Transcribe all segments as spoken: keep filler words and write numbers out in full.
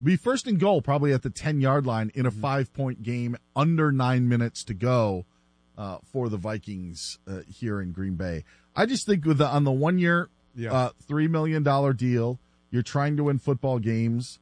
Be first and goal probably at the ten-yard line in a Mm-hmm. five-point game, under nine minutes to go uh, for the Vikings uh, here in Green Bay. I just think with the, on the one-year, Yeah. uh, three million dollars deal, you're trying to win football games,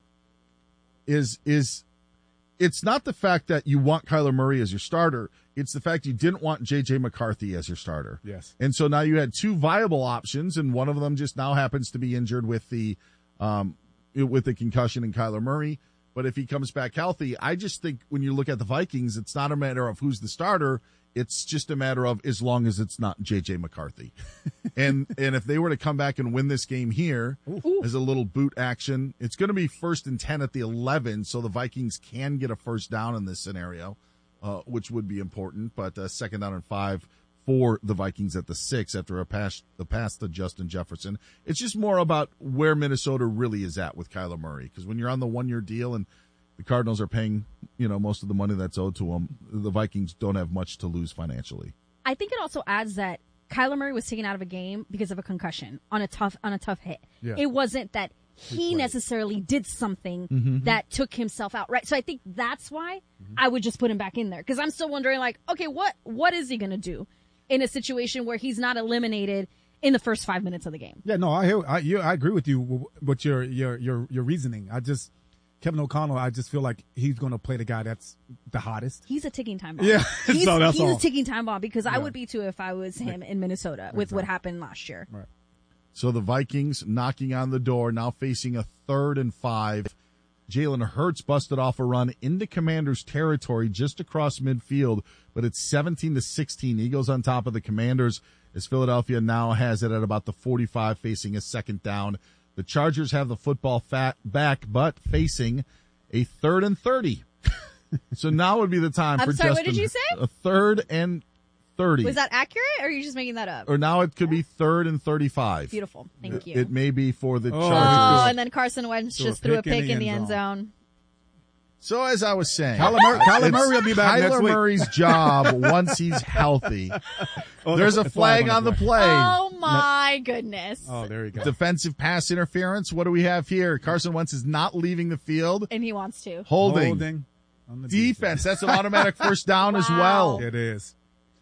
is is it's not the fact that you want Kyler Murray as your starter. It's the fact you didn't want J J. McCarthy as your starter. Yes. And so now you had two viable options, and one of them just now happens to be injured with the um, with the concussion in Kyler Murray. But if he comes back healthy, I just think when you look at the Vikings, it's not a matter of who's the starter. It's just a matter of as long as it's not J J. McCarthy. and and if they were to come back and win this game here Ooh. as a little boot action, it's going to be first and ten at the eleven, so the Vikings can get a first down in this scenario, uh, which would be important. But uh, second down and five for the Vikings at the six after a pass, the pass to Justin Jefferson. It's just more about where Minnesota really is at with Kyler Murray, because when you're on the one-year deal and the Cardinals are paying, you know, most of the money that's owed to them, the Vikings don't have much to lose financially. I think it also adds that Kyler Murray was taken out of a game because of a concussion on a tough on a tough hit. Yeah. It wasn't that he necessarily did something mm-hmm. that took himself out, right? So I think that's why mm-hmm. I would just put him back in there, because I'm still wondering, like, okay, what what is he going to do in a situation where he's not eliminated in the first five minutes of the game? Yeah, no, I hear, I, you, I agree with you with your your your your reasoning. I just. Kevin O'Connell, I just feel like he's going to play the guy that's the hottest. He's a ticking time bomb. Yeah, he's, so that's he's all. a ticking time bomb, because yeah. I would be too if I was him in Minnesota with exactly. what happened last year. Right. So the Vikings knocking on the door, now facing a third and five. Jalen Hurts busted off a run into Commanders territory just across midfield, but it's seventeen to sixteen. Eagles on top of the Commanders as Philadelphia now has it at about the forty-five, facing a second down. The Chargers have the football fat back, but facing a third and thirty. So now would be the time I'm for sorry, Justin. what did you say? A third and thirty. Was that accurate, or are you just making that up? Or now it could be third and thirty-five. Beautiful. Thank It, you. it may be for the Oh. Oh, Chargers. and then Carson Wentz Threw a just threw a pick in pick the in the end end zone. So as I was saying, Kyler Murray, Kyler it's Murray will be back Kyler next week. Murray's job once he's healthy. Oh, There's a the flag on the play. Oh, my goodness. Oh, there you go. Defensive pass interference. What do we have here? Carson Wentz is not leaving the field. And he wants to. Holding. Holding on the Defense. That's an automatic first down as Wow. well. It is.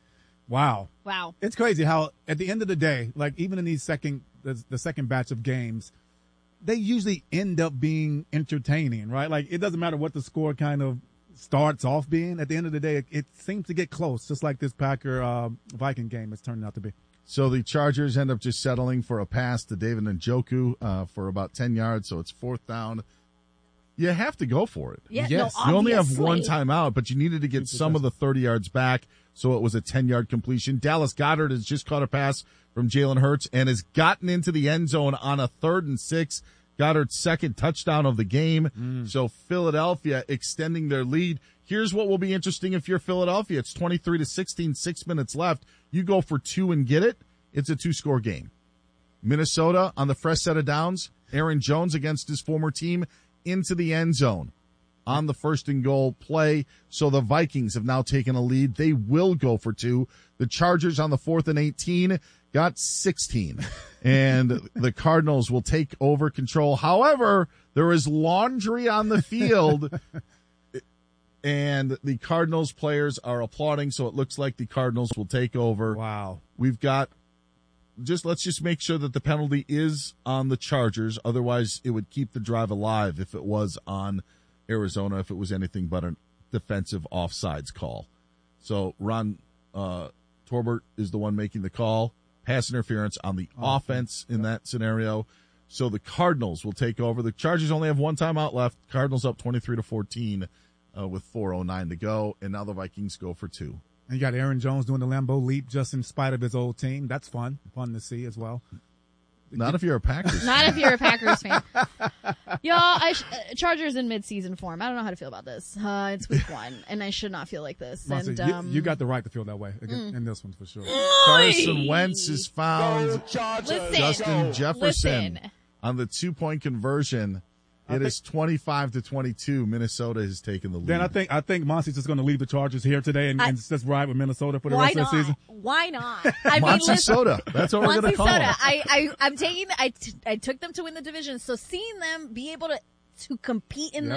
Wow. Wow. It's crazy how at the end of the day, like even in these second, the, the second batch of games, they usually end up being entertaining, right? Like it doesn't matter what the score kind of starts off being. At the end of the day, it, it seems to get close, just like this Packer uh, Viking game is turning out to be. So the Chargers end up just settling for a pass to David Njoku uh, for about ten yards. So it's fourth down. You have to go for it. Yeah, Yes. no, You only have obviously. one timeout, but you needed to get some of the thirty yards back, so it was a ten-yard completion. Dallas Goedert has just caught a pass from Jalen Hurts and has gotten into the end zone on a third and six. Goddard's second touchdown of the game. Mm. So Philadelphia extending their lead. Here's what will be interesting if you're Philadelphia. It's twenty-three to sixteen, six minutes left. You go for two and get it. It's a two-score game. Minnesota on the fresh set of downs. Aaron Jones against his former team into the end zone on the first and goal play. So the Vikings have now taken a lead. They will go for two. The Chargers on the fourth and eighteen got sixteen. And the Cardinals will take over control. However, there is laundry on the field. And the Cardinals players are applauding, so it looks like the Cardinals will take over. Wow. We've got just let's just make sure that the penalty is on the Chargers. Otherwise, it would keep the drive alive if it was on Arizona, if it was anything but a defensive offsides call. So Ron uh, Torbert is the one making the call. Pass interference on the Oh, offense in that scenario. So the Cardinals will take over. The Chargers only have one timeout left. Cardinals up twenty-three to fourteen uh, with four oh nine to go. And now the Vikings go for two. And you got Aaron Jones doing the Lambeau leap just in spite of his old team. That's fun. Fun to see as well. Not if you're a Packers. Not if you're a Packers fan. Y'all, I sh- uh, Chargers in mid-season form. I don't know how to feel about this. Uh, it's week one, and I should not feel like this. Monty, And you- um, you, got the right to feel that way in, mm. in this one for sure. Carson Wentz has found listen, Justin Jefferson listen. on the two-point conversion. It is twenty-five to twenty-two. Minnesota has taken the lead. Then I think I think Monty's just going to leave the Chargers here today and, I- and just ride with Minnesota for the Why rest not? of the season. Why not? I mean, Monty listen, Soda. That's what we're going Monty to call Soda. him. I, I, I'm taking. I, t- I took them to win the division. So seeing them be able to to compete in Yep.